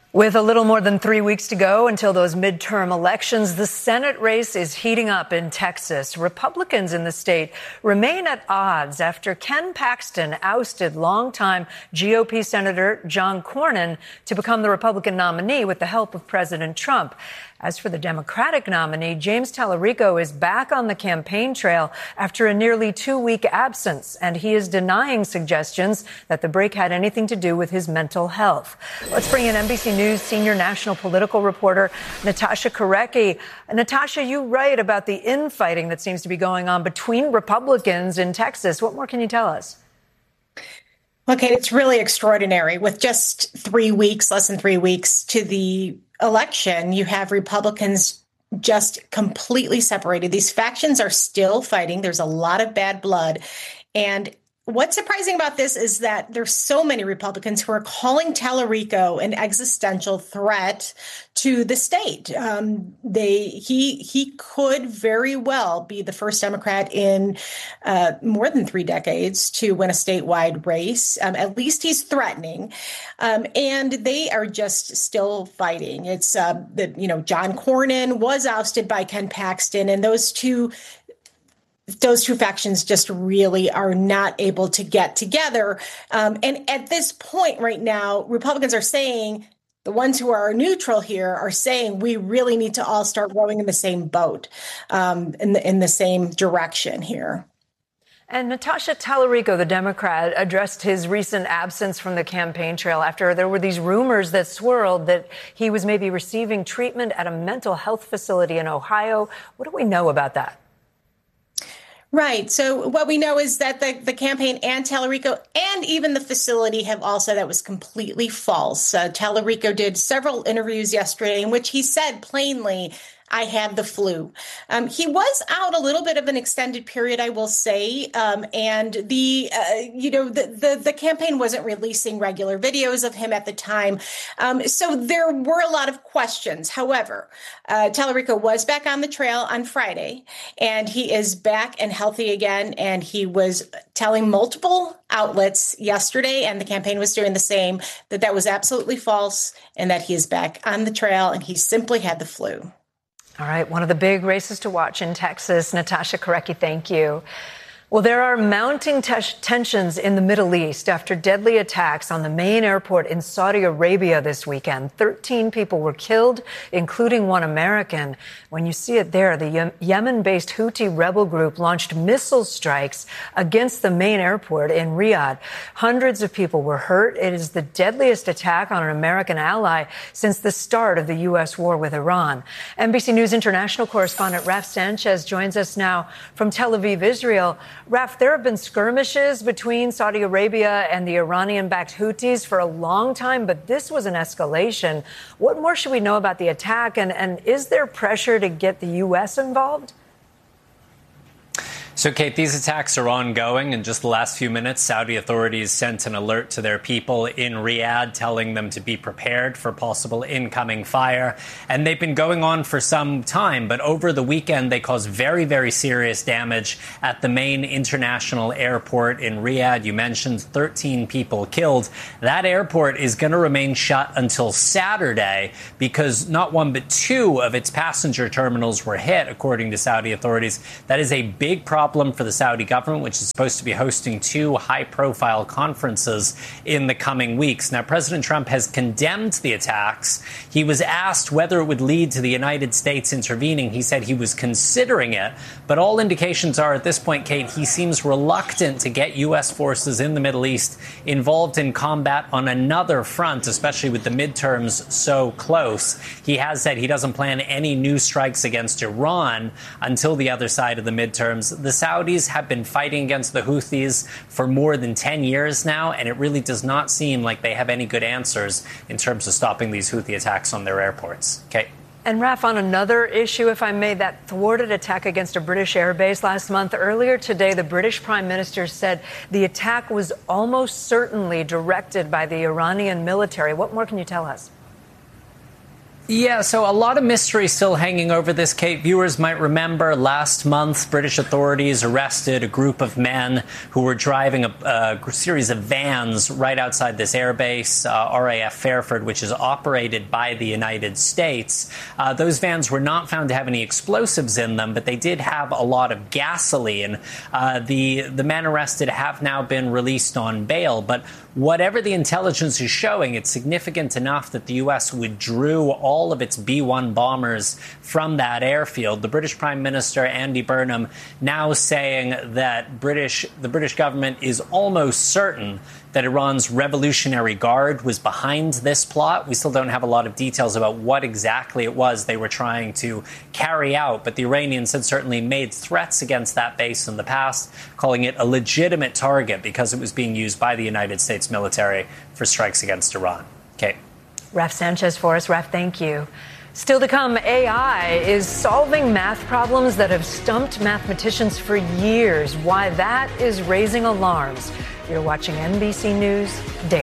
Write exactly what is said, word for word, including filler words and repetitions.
With a little more than three weeks to go until those midterm elections, the Senate race is heating up in Texas. Republicans in the state remain at odds after Ken Paxton ousted longtime G O P Senator John Cornyn to become the Republican nominee with the help of President Trump. As for the Democratic nominee, James Tallarico is back on the campaign trail after a nearly two-week absence, and he is denying suggestions that the break had anything to do with his mental health. Let's bring in N B C News senior national political reporter Natasha Korecki. Natasha, you write about the infighting that seems to be going on between Republicans in Texas. What more can you tell us? Okay, it's really extraordinary. With just three weeks, less than three weeks to the election, you have Republicans just completely separated. These factions are still fighting. There's a lot of bad blood. And what's surprising about this is that there's so many Republicans who are calling Tallarico an existential threat to the state. Um, they he he could very well be the first Democrat in uh, more than three decades to win a statewide race. Um, at least he's threatening, um, and they are just still fighting. It's uh, the you know John Cornyn was ousted by Ken Paxton, and those two. Those two factions just really are not able to get together. Um, and at this point right now, Republicans are saying, the ones who are neutral here are saying we really need to all start rowing in the same boat, um, in the, in the same direction here. And Natasha Tallarico, the Democrat, addressed his recent absence from the campaign trail after there were these rumors that swirled that he was maybe receiving treatment at a mental health facility in Ohio. What do we know about that? Right. So what we know is that the, the campaign and Tallarico and even the facility have all said that was completely false. Uh, Tallarico did several interviews yesterday in which he said plainly, I had the flu. Um, he was out a little bit of an extended period, I will say. Um, and the, uh, you know, the, the, the campaign wasn't releasing regular videos of him at the time. Um, so there were a lot of questions. However, uh, Tallarico was back on the trail on Friday, and he is back and healthy again. And he was telling multiple outlets yesterday, and the campaign was doing the same, that that was absolutely false and that he is back on the trail and he simply had the flu. All right. One of the big races to watch in Texas. Natasha Korecki, thank you. Well, there are mounting te- tensions in the Middle East after deadly attacks on the main airport in Saudi Arabia this weekend. Thirteen people were killed, including one American. When you see it there, the Ye- Yemen-based Houthi rebel group launched missile strikes against the main airport in Riyadh. Hundreds of people were hurt. It is the deadliest attack on an American ally since the start of the U S war with Iran. N B C News international correspondent Raf Sanchez joins us now from Tel Aviv, Israel. Raf, there have been skirmishes between Saudi Arabia and the Iranian-backed Houthis for a long time, but this was an escalation. What more should we know about the attack, and, and is there pressure to get the U S involved? So, Kate, these attacks are ongoing. In just the last few minutes, Saudi authorities sent an alert to their people in Riyadh telling them to be prepared for possible incoming fire. And they've been going on for some time. But over the weekend, they caused very, very serious damage at the main international airport in Riyadh. You mentioned thirteen people killed. That airport is going to remain shut until Saturday because not one but two of its passenger terminals were hit, according to Saudi authorities. That is a big problem for the Saudi government, which is supposed to be hosting two high-profile conferences in the coming weeks. Now, President Trump has condemned the attacks. He was asked whether it would lead to the United States intervening. He said he was considering it, but all indications are at this point, Kate, he seems reluctant to get U S forces in the Middle East involved in combat on another front, especially with the midterms so close. He has said he doesn't plan any new strikes against Iran until the other side of the midterms. The Saudis have been fighting against the Houthis for more than ten years now, and it really does not seem like they have any good answers in terms of stopping these Houthi attacks on their airports. Okay. And Raf, on another issue, if I may, that thwarted attack against a British airbase last month. Earlier today, the British Prime Minister said the attack was almost certainly directed by the Iranian military. What more can you tell us? Yeah, so a lot of mystery still hanging over this, Kate. Viewers might remember last month, British authorities arrested a group of men who were driving a, a series of vans right outside this airbase, uh, R A F Fairford, which is operated by the United States. Uh, those vans were not found to have any explosives in them, but they did have a lot of gasoline. Uh, the, the men arrested have now been released on bail, but whatever the intelligence is showing, it's significant enough that the U S withdrew all all of its B one bombers from that airfield. The British Prime Minister, Andy Burnham, now saying that British the British government is almost certain that Iran's Revolutionary Guard was behind this plot. We still don't have a lot of details about what exactly it was they were trying to carry out, but the Iranians had certainly made threats against that base in the past, calling it a legitimate target because it was being used by the United States military for strikes against Iran. Kate. Raf Sanchez for us. Raf, thank you. Still to come, A I is solving math problems that have stumped mathematicians for years. Why that is raising alarms. You're watching N B C News Daily.